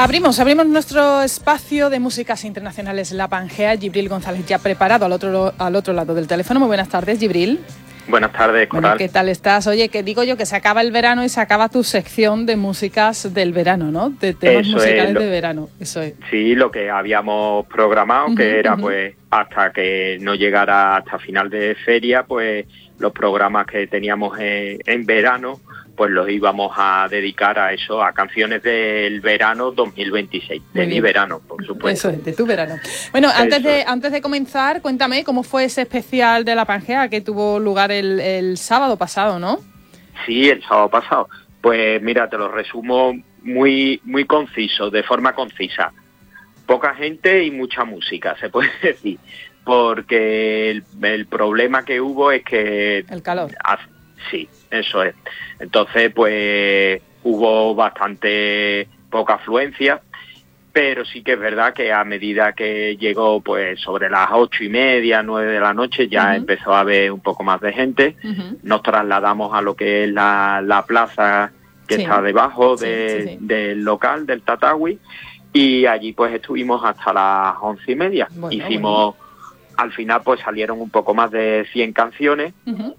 Abrimos nuestro espacio de músicas internacionales La Pangea. Gibril González ya preparado al otro lado del teléfono. Muy buenas tardes, Gibril. Buenas tardes, Coral. Bueno, ¿qué tal estás? Oye, que digo yo que se acaba el verano y se acaba tu sección de músicas del verano, ¿no? De temas musicales de verano. Eso es. Sí, lo que habíamos programado, que era pues hasta que no llegara hasta final de feria, pues los programas que teníamos en verano, pues los íbamos a dedicar a eso, a canciones del verano 2026, de mi verano, por supuesto. Eso es, de tu verano. Bueno, antes de comenzar, cuéntame cómo fue ese especial de La Pangea que tuvo lugar el sábado pasado, ¿no? Sí, el sábado pasado. Pues mira, te lo resumo muy conciso, de forma concisa. Poca gente y mucha música, se puede decir, porque el problema que hubo es que... El calor. Sí, eso es. Entonces, pues hubo bastante poca afluencia, pero sí que es verdad que a medida que llegó pues sobre las 8:30, 9 de la noche, ya empezó a haber un poco más de gente. Nos trasladamos a lo que es la plaza que está debajo del local, del Tatawi, y allí pues estuvimos hasta las 11:30. Hicimos... Al final pues salieron un poco más de 100 canciones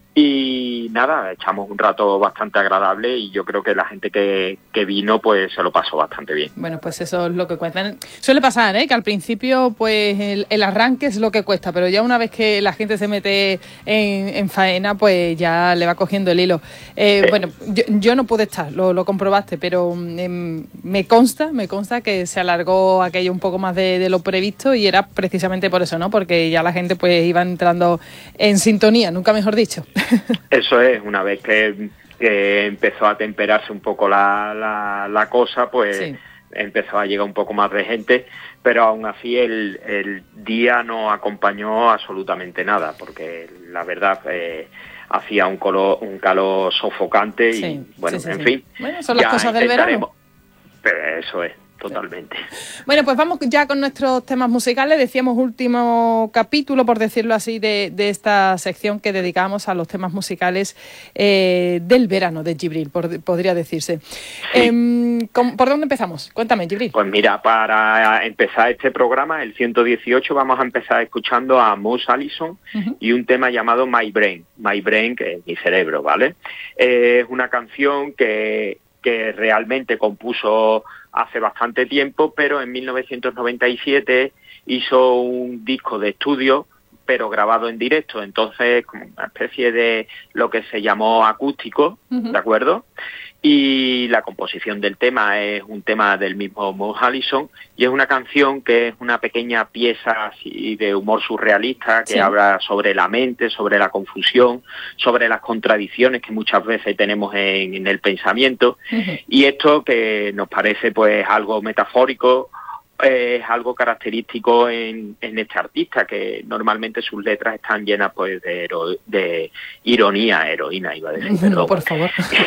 y nada, echamos un rato bastante agradable y yo creo que la gente que vino pues se lo pasó bastante bien. Bueno, pues eso es lo que cuentan. Suele pasar, que al principio pues el arranque es lo que cuesta, pero ya una vez que la gente se mete en faena pues ya le va cogiendo el hilo. Bueno, yo no pude estar, lo comprobaste, pero me consta que se alargó aquello un poco más de lo previsto y era precisamente por eso, ¿no? Porque ya la gente pues iba entrando en sintonía, nunca mejor dicho. Eso es, una vez que empezó a temperarse un poco la cosa, pues empezó a llegar un poco más de gente, pero aún así el día no acompañó absolutamente nada, porque la verdad hacía un calor sofocante y bueno, en fin. Bueno, son las cosas del verano. Pero eso es. Totalmente. Bueno, pues vamos ya con nuestros temas musicales. Decíamos último capítulo, por decirlo así, de esta sección que dedicamos a los temas musicales del verano de Gibril, podría decirse. Sí. ¿Por dónde empezamos? Cuéntame, Gibril. Pues mira, para empezar este programa, el 118, vamos a empezar escuchando a Moose Allison y un tema llamado My Brain, que es mi cerebro, ¿vale? Es una canción que realmente compuso hace bastante tiempo, pero en 1997 hizo un disco de estudio, pero grabado en directo, entonces como una especie de lo que se llamó acústico, ¿de acuerdo? Y la composición del tema es un tema del mismo Moose Allison y es una canción que es una pequeña pieza así de humor surrealista que habla sobre la mente, sobre la confusión, sobre las contradicciones que muchas veces tenemos en el pensamiento y esto que nos parece pues algo metafórico, es algo característico en este artista, que normalmente sus letras están llenas pues de heroína iba a decir, perdón. Por favor.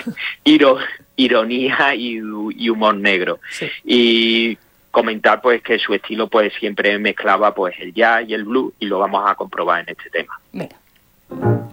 Ironía y humor negro. Sí. Y comentar pues que su estilo pues siempre mezclaba pues el jazz y el blues y lo vamos a comprobar en este tema. Venga.